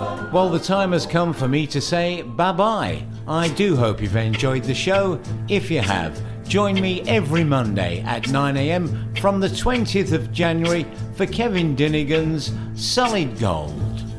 Well, the time has come for me to say bye-bye. I do hope you've enjoyed the show. If you have, join me every Monday at 9 a.m. from the 20th of January for Kevin Dinnigan's Solid Gold.